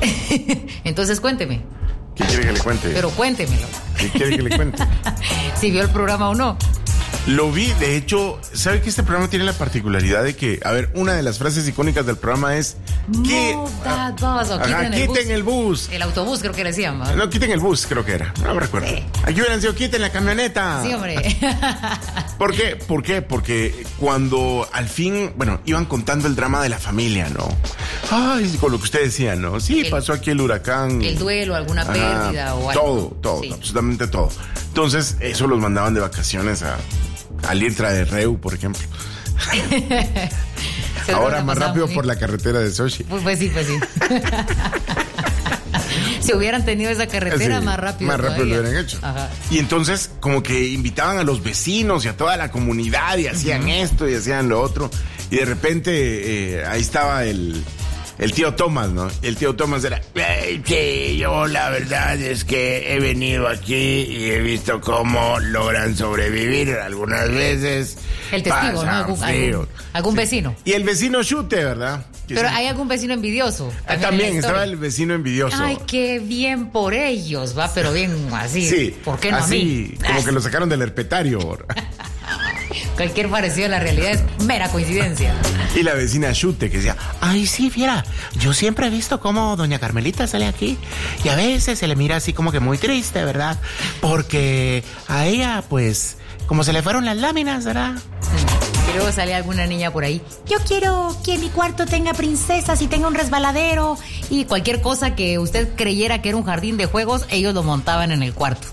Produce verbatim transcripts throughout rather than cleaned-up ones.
Entonces cuénteme. ¿Qué quiere que le cuente? Pero cuéntemelo. ¿Qué quiere que le cuente? Si vio el programa o no. Lo vi, de hecho, ¿sabe que este programa tiene la particularidad de que, a ver, una de las frases icónicas del programa es que Move that bus, o ajá, quiten, el, quiten bus. el bus. El autobús creo que le decían, ¿no? No, quiten el bus, creo que era. No me recuerdo. Sí. Aquí hubieran sido, quiten la camioneta. Sí, hombre. ¿Por qué? ¿Por qué? Porque cuando al fin, bueno, iban contando el drama de la familia, ¿no? Ay, con lo que usted decía, ¿no? Sí, el, pasó aquí el huracán. El duelo, alguna ajá, pérdida o algo. Todo, todo, sí. Absolutamente todo. Entonces, eso los mandaban de vacaciones a, a Litra de Reu, por ejemplo. Ahora más rápido por la carretera de Sochi. Pues, pues sí, pues sí. Si hubieran tenido esa carretera, sí, más rápido. Más rápido todavía. lo hubieran hecho. Ajá. Y entonces, como que invitaban a los vecinos y a toda la comunidad y hacían uh-huh. esto y hacían lo otro. Y de repente, eh, ahí estaba el, el tío Tomás, ¿no? El tío Tomás era, sí, yo la verdad es que he venido aquí y he visto cómo logran sobrevivir algunas veces. El testigo, ¿no? Algún, algún, algún sí. vecino. Y el vecino chute, ¿verdad? Pero sí. hay algún vecino envidioso. También, también estaba el vecino envidioso. Ay, qué bien por ellos, va, pero bien así. Sí, ¿por qué no así, a mí? Como Ay. que lo sacaron del herpetario. Cualquier parecido a la realidad es mera coincidencia. Y la vecina Chute que decía, ay, sí, fiera, yo siempre he visto cómo doña Carmelita sale aquí y a veces se le mira así como que muy triste, ¿verdad? Porque a ella, pues, como se le fueron las láminas, ¿verdad? Y luego sale alguna niña por ahí. Yo quiero que mi cuarto tenga princesas y tenga un resbaladero. Y cualquier cosa que usted creyera que era un jardín de juegos, ellos lo montaban en el cuarto.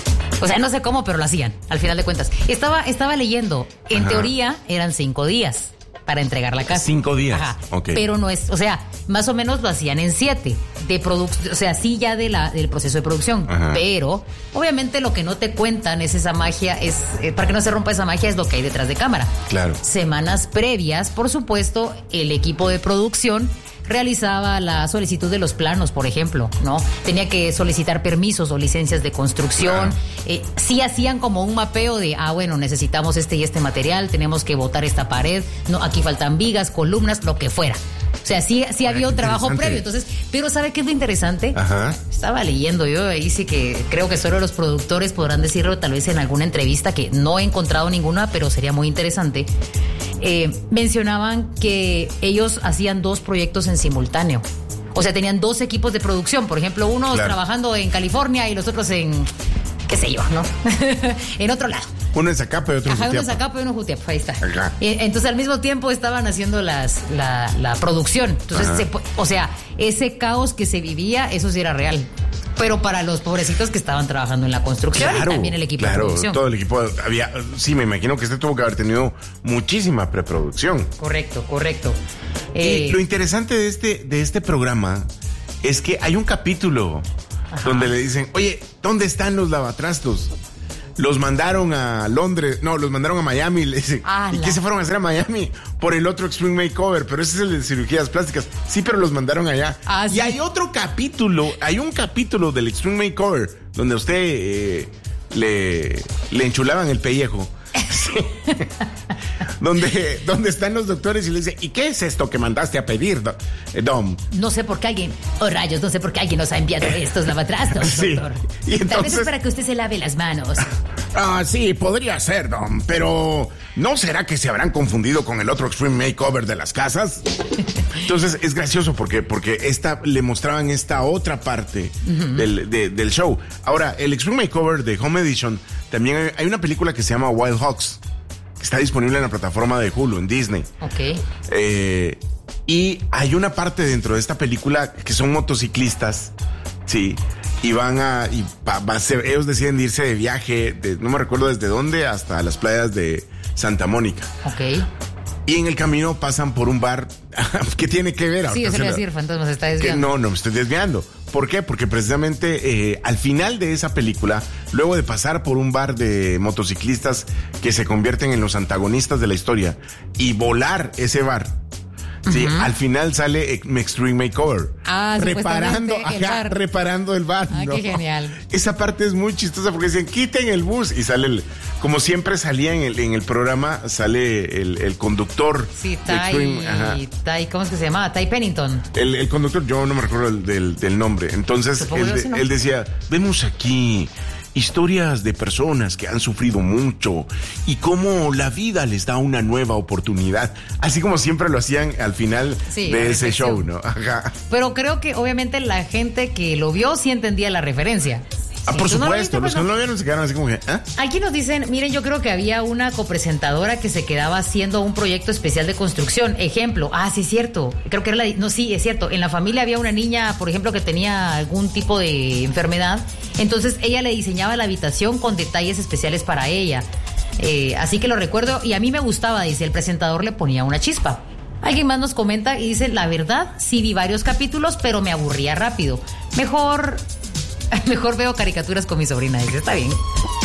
O sea, no sé cómo, pero lo hacían, al final de cuentas. Estaba, estaba leyendo, en Ajá. teoría eran cinco días para entregar la casa. Cinco días, Ajá. ok. Pero no es, o sea, más o menos lo hacían en siete de producción, o sea, sí ya de la, del proceso de producción. Ajá. Pero, obviamente lo que no te cuentan es esa magia, es eh, para que no se rompa esa magia es lo que hay detrás de cámara. Claro. Semanas previas, por supuesto, el equipo de producción realizaba la solicitud de los planos, por ejemplo, ¿no? Tenía que solicitar permisos o licencias de construcción. Ah. Eh, sí hacían como un mapeo de, ah, bueno, necesitamos este y este material, tenemos que botar esta pared, no, aquí faltan vigas, columnas, lo que fuera. O sea, sí, sí había un trabajo previo. Entonces, pero ¿sabe qué es lo interesante? Ajá. Estaba leyendo yo, ahí sí que creo que solo los productores podrán decirlo tal vez en alguna entrevista, que no he encontrado ninguna, pero sería muy interesante. Eh, mencionaban que ellos hacían dos proyectos en simultáneo. O sea, tenían dos equipos de producción. Por ejemplo, unos claro. trabajando en California y los otros en, qué sé yo, ¿no? En otro lado. Uno en Zacapa y otro en Ajá, Jutiapa. uno en Zacapa y uno en Jutiapa, ahí está. Ajá. Entonces, al mismo tiempo estaban haciendo las, la, la producción. Entonces, se, o sea, ese caos que se vivía, eso sí era real. Pero para los pobrecitos que estaban trabajando en la construcción claro, y también el equipo claro, de producción. Todo el equipo había, sí, me imagino que este tuvo que haber tenido muchísima preproducción. Correcto, correcto. Y eh, lo interesante de este, de este programa es que hay un capítulo Ajá. donde le dicen, oye, ¿dónde están los lavatrastos? Los mandaron a Londres, no, los mandaron a Miami, le dicen, ¿y qué se fueron a hacer a Miami? Por el otro Extreme Makeover, pero ese es el de cirugías plásticas. Sí, pero los mandaron allá. Ah, sí. Y hay otro capítulo, hay un capítulo del Extreme Makeover donde usted eh, le, le enchulaban el pellejo. Sí. donde, donde están los doctores y le dicen, ¿y qué es esto que mandaste a pedir, do, eh, Dom? No sé por qué alguien, oh rayos, no sé por qué alguien nos ha enviado estos lavatrastos, sí. doctor. Y entonces, tal vez es para que usted se lave las manos. Ah, sí, podría ser, Dom, pero ¿no será que se habrán confundido con el otro Extreme Makeover de las casas? Entonces es gracioso porque, porque esta, le mostraban esta otra parte uh-huh. del, de, del show. Ahora, el Extreme Makeover de Home Edition, también hay, hay una película que se llama Wild Hogs, que está disponible en la plataforma de Hulu, en Disney. Ok. Eh, y hay una parte dentro de esta película que son motociclistas, sí, y van a, y va, va a ser, ellos deciden irse de viaje, de, no me recuerdo desde dónde, hasta las playas de Santa Mónica. Ok. Y en el camino pasan por un bar que tiene que ver. Sí, eso le iba a decir, Fantasma, se está desviando. Que no, no me estoy desviando. ¿Por qué? Porque precisamente eh, al final de esa película, luego de pasar por un bar de motociclistas que se convierten en los antagonistas de la historia y volar ese bar, sí, uh-huh. al final sale Extreme Makeover. Ah, reparando, el ajá, bar. reparando el bar. Ah, ¿no? qué genial. Esa parte es muy chistosa porque dicen, quiten el bus y sale el, como siempre salía en el, en el programa, sale el, el conductor. Sí, Ty, Ty, ¿cómo es que se llamaba? Ty Pennington. El, el conductor, yo no me recuerdo el, del, del nombre. Entonces, él, de, no. él decía, vemos aquí historias de personas que han sufrido mucho y cómo la vida les da una nueva oportunidad. Así como siempre lo hacían al final sí, de ese show, ¿no? Ajá. Pero creo que obviamente la gente que lo vio sí entendía la referencia. Ah, por supuesto, no los que no lo vieron se quedaron así como que, ¿eh? Aquí nos dicen, miren, yo creo que había una copresentadora que se quedaba haciendo un proyecto especial de construcción. Ejemplo, ah, sí es cierto, creo que era la, no, sí, es cierto, en la familia había una niña, por ejemplo, que tenía algún tipo de enfermedad, entonces ella le diseñaba la habitación con detalles especiales para ella. Eh, así que lo recuerdo, y a mí me gustaba, dice, el presentador le ponía una chispa. Alguien más nos comenta y dice, la verdad, sí vi varios capítulos, pero me aburría rápido. Mejor... Mejor veo caricaturas con mi sobrina, dice, está bien.